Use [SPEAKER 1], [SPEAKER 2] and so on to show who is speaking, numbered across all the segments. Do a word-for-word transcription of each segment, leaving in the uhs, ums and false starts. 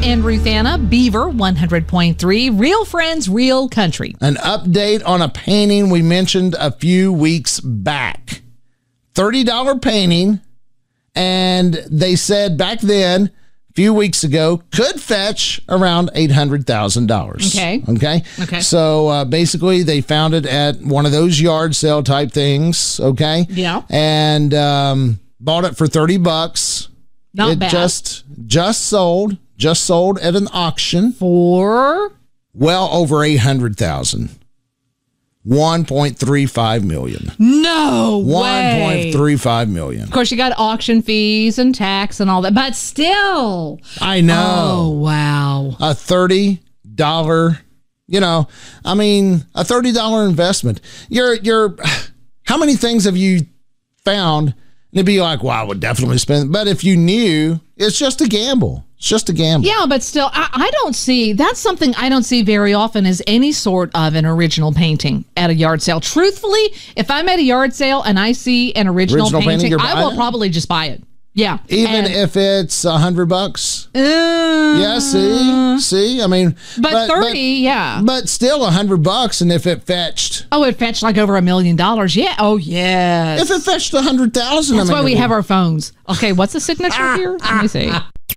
[SPEAKER 1] and Ruthanna, Beaver one hundred point three, Real Friends, Real Country.
[SPEAKER 2] An update on a painting we mentioned a few weeks back. thirty dollars painting, and they said back then, a few weeks ago, could fetch around eight hundred thousand dollars.
[SPEAKER 1] Okay.
[SPEAKER 2] Okay?
[SPEAKER 1] Okay.
[SPEAKER 2] So uh, basically, they found it at one of those yard sale type things, okay?
[SPEAKER 1] Yeah.
[SPEAKER 2] And um, bought it for thirty bucks.
[SPEAKER 1] Not
[SPEAKER 2] it
[SPEAKER 1] bad.
[SPEAKER 2] just just sold, just sold at an auction.
[SPEAKER 1] For?
[SPEAKER 2] Well over eight hundred thousand. one point three five million.
[SPEAKER 1] No way.
[SPEAKER 2] one point three five million.
[SPEAKER 1] Of course, you got auction fees and tax and all that, but still.
[SPEAKER 2] I know.
[SPEAKER 1] Oh, wow.
[SPEAKER 2] A thirty dollars, you know, I mean, a thirty dollars investment. You're, you're, how many things have you found? And it'd be like, wow, I would definitely spend. But if you knew, it's just a gamble. It's just a gamble.
[SPEAKER 1] Yeah, but still, I, I don't see, that's something I don't see very often is any sort of an original painting at a yard sale. Truthfully, if I'm at a yard sale and I see an original,
[SPEAKER 2] Original painting,
[SPEAKER 1] painting,
[SPEAKER 2] you're
[SPEAKER 1] I
[SPEAKER 2] buying
[SPEAKER 1] will
[SPEAKER 2] it?
[SPEAKER 1] probably just buy it. Yeah.
[SPEAKER 2] Even
[SPEAKER 1] And-
[SPEAKER 2] if it's a hundred bucks.
[SPEAKER 1] Uh,
[SPEAKER 2] Yeah, see, see, I mean,
[SPEAKER 1] But thirty, yeah.
[SPEAKER 2] But still a hundred bucks, and if it fetched,
[SPEAKER 1] Oh, it fetched like over a million dollars. Yeah. Oh, yes.
[SPEAKER 2] if it fetched a hundred thousand,
[SPEAKER 1] That's
[SPEAKER 2] I mean,
[SPEAKER 1] why we
[SPEAKER 2] it
[SPEAKER 1] have
[SPEAKER 2] would-
[SPEAKER 1] our phones. Okay, what's the signature here? Let me see.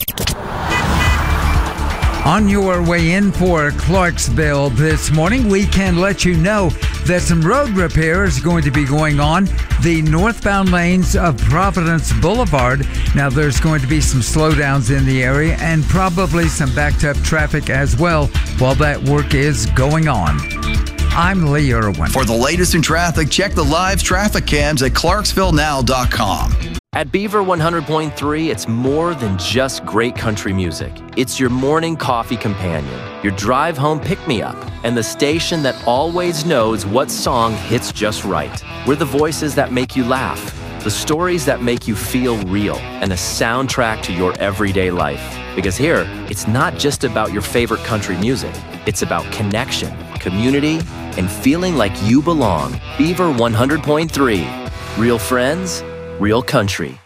[SPEAKER 3] On your way in for Clarksville this morning, we can let you know that some road repair is going to be going on the northbound lanes of Providence Boulevard. Now, there's going to be some slowdowns in the area and probably some backed up traffic as well while that work is going on. I'm Lee Irwin.
[SPEAKER 4] For the latest in traffic, check the live traffic cams at clarksville now dot com.
[SPEAKER 5] At Beaver one hundred point three, it's more than just great country music. It's your morning coffee companion, your drive home pick-me-up, and the station that always knows what song hits just right. We're the voices that make you laugh, the stories that make you feel real, and a soundtrack to your everyday life. Because here, it's not just about your favorite country music. It's about connection, community, and feeling like you belong. Beaver one hundred point three. Real friends, real country.